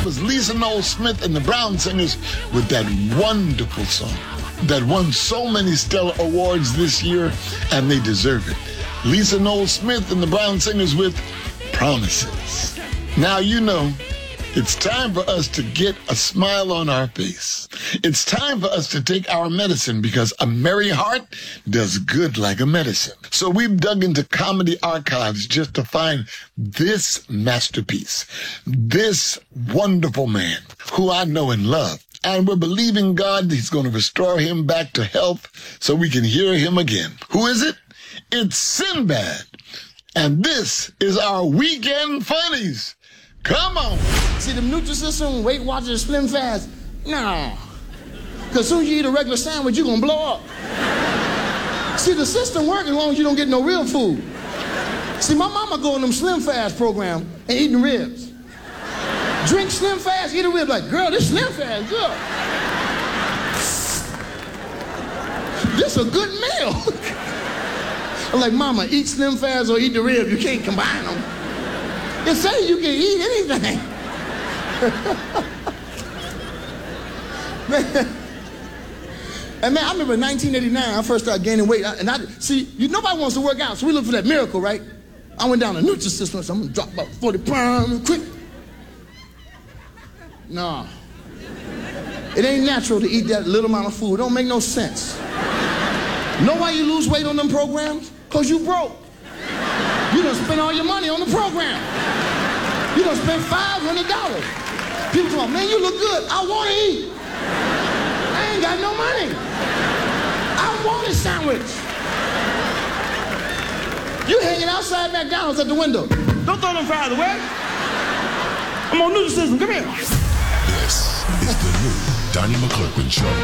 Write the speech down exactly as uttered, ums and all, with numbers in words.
was Lisa Noel Smith and the Brown Singers with that wonderful song that won so many stellar awards this year, and they deserve it. Lisa Noel Smith and the Brown Singers with Promises. Now you know, it's time for us to get a smile on our face. It's time for us to take our medicine, because a merry heart does good like a medicine. So we've dug into comedy archives just to find this masterpiece, this wonderful man who I know and love. And we're believing God he's going to restore him back to health so we can hear him again. Who is it? It's Sinbad. And this is our Weekend Funnies. Come on. See, the Nutrisystem, Weight Watchers, Slim Fast, no. Because as soon as you eat a regular sandwich, you're going to blow up. See, the system works as long as you don't get no real food. See, my mama go on them Slim Fast program and eating ribs. Drink Slim Fast, eat a rib. Like, girl, this Slim Fast good. This a good meal. I'm like, mama, eat Slim Fast or eat the rib. You can't combine them. It says you can eat anything. Man. And man, I remember in nineteen eighty-nine, I first started gaining weight. And I, see, you, nobody wants to work out, so we look for that miracle, right? I went down to Nutrisystem, so I'm gonna drop about forty pounds quick. No. It ain't natural to eat that little amount of food. It don't make no sense. Know why you lose weight on them programs? Because you broke. You done spend all your money on the program. You done spend five hundred dollars. People talk, man, you look good. I want to eat. I ain't got no money. I want a sandwich. You hanging outside McDonald's at the window. Don't throw them fries away. I'm on Nutrisystem. Come here. This is the new Donnie McClurkin Show.